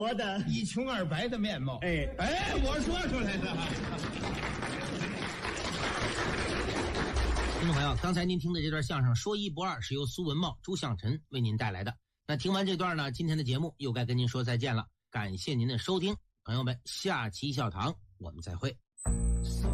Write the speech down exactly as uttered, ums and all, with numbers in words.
我的一穷二白的面貌。 哎哎，我说出来了。 听众朋友，刚才您听的这段相声说一不二，是由苏文茂、朱向臣为您带来的。那听完这段呢，今天的节目又该跟您说再见了，感谢您的收听，朋友们，下期笑堂我们再会。